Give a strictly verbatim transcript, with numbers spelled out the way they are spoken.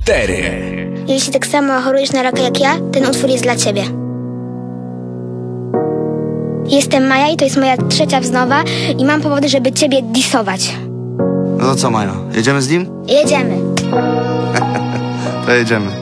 cztery. Jeśli tak samo chorujesz na raka jak ja, ten utwór jest dla ciebie. Jestem Maja i to jest moja trzecia wznowa i mam powody, żeby ciebie disować. No to co, Maja? Jedziemy z nim? Jedziemy. To jedziemy.